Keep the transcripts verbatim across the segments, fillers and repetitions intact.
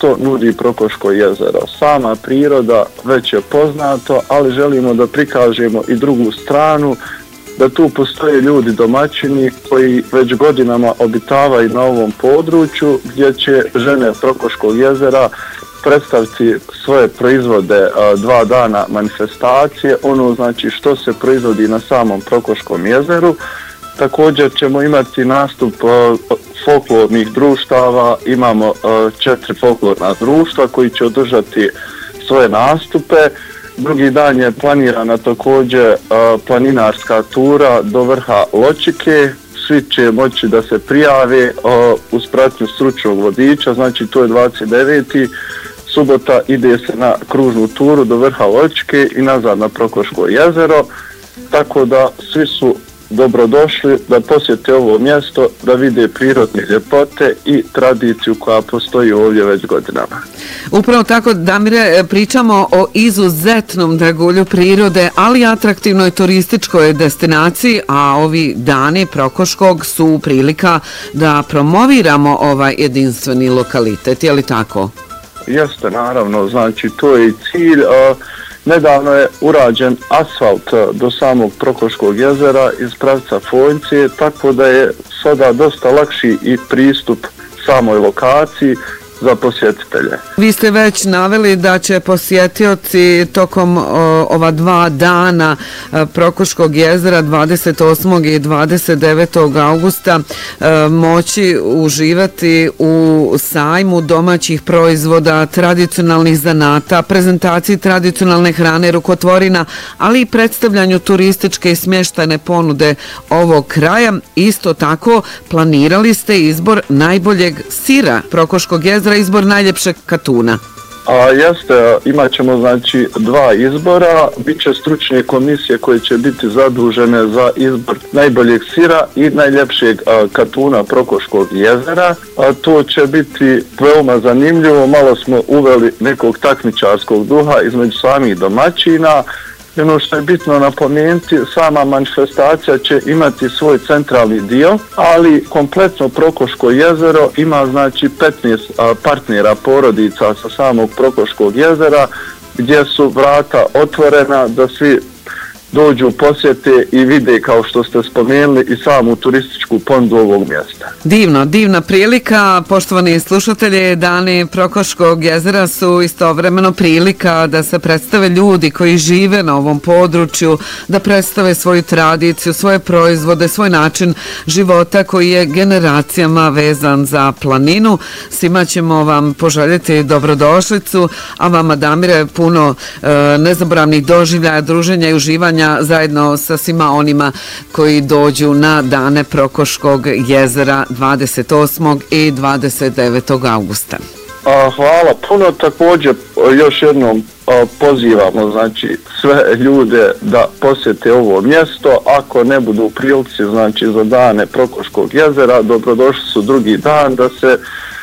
što nudi Prokoško jezero. Sama priroda već je poznato, ali želimo da prikažemo i drugu stranu, da tu postoje ljudi domaćini koji već godinama obitavaju na ovom području, gdje će žene Prokoškog jezera predstaviti svoje proizvode a, dva dana manifestacije, ono znači što se proizvodi na samom Prokoškom jezeru. Također ćemo imati nastup a, folklornih društava, imamo a, četiri folklorna društva koji će održati svoje nastupe. Drugi dan je planirana također a, planinarska tura do vrha Ločike. Svi će moći da se prijave a, uz pratnju stručnog vodiča, znači to je dvadeset deveti subota, ide se na kružnu turu do vrha Ločike i nazad na Prokoško jezero, tako da svi su dobrodošli da posjete ovo mjesto, da vide prirodne ljepote i tradiciju koja postoji ovdje već godinama. Upravo tako, Damire, pričamo o izuzetnom dragulju prirode, ali i atraktivnoj turističkoj destinaciji, a ovi dani Prokoškog su prilika da promoviramo ovaj jedinstveni lokalitet, je li tako? Jeste, naravno, znači to je i cilj. A, nedavno je urađen asfalt do samog Prokoškog jezera iz pravca Fojncije, tako da je sada dosta lakši i pristup samoj lokaciji za posjetitelje. Vi ste već naveli da će posjetioci tokom o, ova dva dana e, Prokoškog jezera dvadeset osmog i dvadeset devetog augusta e, moći uživati u sajmu domaćih proizvoda, tradicionalnih zanata, prezentaciji tradicionalne hrane, rukotvorina, ali i predstavljanju turističke i smještajne ponude ovog kraja. Isto tako planirali ste izbor najboljeg sira Prokoškog jezera, izbor najljepšeg katuna. A jeste, imat ćemo znači dva izbora, bit će stručne komisije koje će biti zadužene za izbor najboljeg sira i najljepšeg a, katuna Prokoškog jezera. A to će biti veoma zanimljivo, malo smo uveli nekog takmičarskog duha između samih domaćina. I ono što je bitno napomenuti, sama manifestacija će imati svoj centralni dio, ali kompletno Prokoško jezero ima znači petnaest a, partnera porodica sa samog Prokoškog jezera, gdje su vrata otvorena da svi dođu, posjete i vide, kao što ste spomenuli, i samu turističku ponudu ovog mjesta. Divno, divna prilika. Poštovani slušatelji, dani Prokoškog jezera su istovremeno prilika da se predstave ljudi koji žive na ovom području, da predstave svoju tradiciju, svoje proizvode, svoj način života koji je generacijama vezan za planinu. Svima ćemo vam poželjeti dobrodošlicu, a vama, Damire, puno e, nezaboravnih doživljaja, druženja i uživanja zajedno sa svima onima koji dođu na dane Prokoškog jezera dvadeset osmog i dvadeset devetog augusta. A, hvala puno. Također još jednom a, pozivamo znači sve ljude da posjete ovo mjesto. Ako ne budu u prilici znači za dane Prokoškog jezera, dobrodošli su drugi dan da se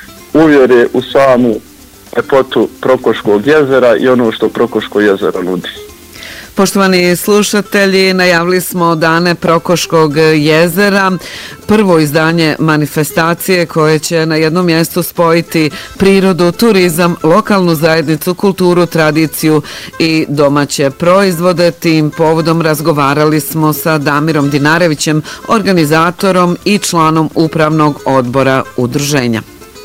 uvjere u samu ljepotu Prokoškog jezera i ono što Prokoško jezero nudi. Poštovani slušatelji, najavili smo dane Prokoškog jezera, prvo izdanje manifestacije koje će na jednom mjestu spojiti prirodu, turizam, lokalnu zajednicu, kulturu, tradiciju i domaće proizvode. Tim povodom razgovarali smo sa Damirom Dinarevićem, organizatorom i članom upravnog odbora udruženja.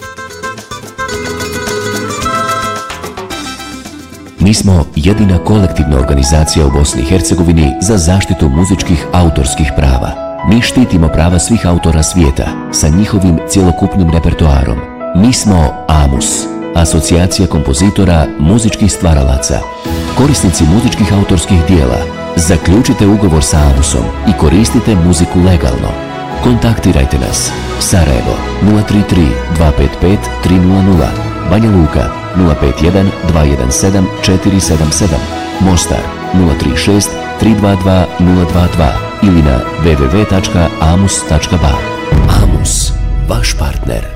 Mi smo jedina kolektivna organizacija u Bosni i Hercegovini za zaštitu muzičkih autorskih prava. Mi štitimo prava svih autora svijeta sa njihovim cjelokupnim repertoarom. Mi smo AMUS, Asocijacija kompozitora muzičkih stvaralaca. Korisnici muzičkih autorskih dijela, zaključite ugovor sa AMUSom i koristite muziku legalno. Kontaktirajte nas. Sarajevo nula tri tri dva pet pet tri nula nula, Banja Luka nula pet jedan dva jedan sedam četiri sedam sedam, Mostar nula tri šest tri dva dva nula dva dva ili na w w w tačka amus tačka ba. AMUS, vaš partner.